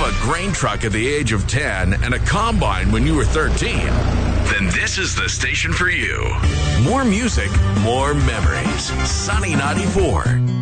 drove a grain truck at the age of 10 and a combine when you were 13, then this is the station for you. More music, more memories. Sunny 94.